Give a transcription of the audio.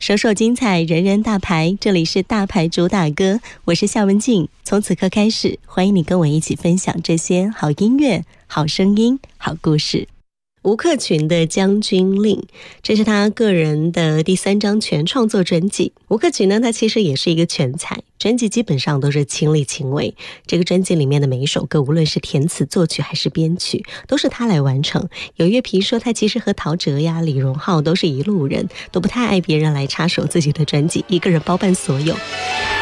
首首精彩，人人大牌，这里是大牌主打歌，我是夏文静。从此刻开始，欢迎你跟我一起分享这些好音乐、好声音、好故事。吴克群的《将军令》，这是他个人的第3张全创作专辑。吴克群呢，他其实也是一个全才，专辑基本上都是亲力亲为。这个专辑里面的每一首歌，无论是填词、作曲还是编曲，都是他来完成。有乐评说，他其实和陶喆呀、李荣浩都是一路人，都不太爱别人来插手自己的专辑，一个人包办所有。